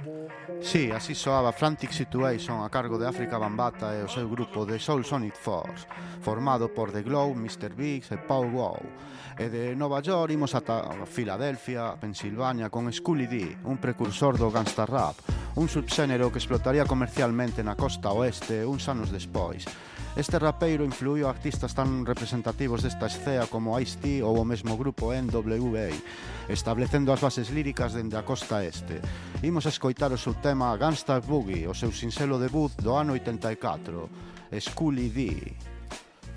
Si, así soaba Frantic Situation a cargo de África Bambata e o seu grupo de Soul Sonic Force, formado por The Glow, Mr. Biggs e Paul Wow. E de Nova York imos ata Filadelfia, Pensilvania, con Schooly D, un precursor do gangsta rap, un subxénero que explotaría comercialmente na costa oeste uns anos despois. Este rapeiro influiu a artistas tan representativos desta escea como Ice-T ou o mesmo grupo NWA, establecendo as bases líricas dende a costa este. Imos a escoitar o seu tema Gangsta Boogie, o seu sinxelo debut do ano 84, Schooly D.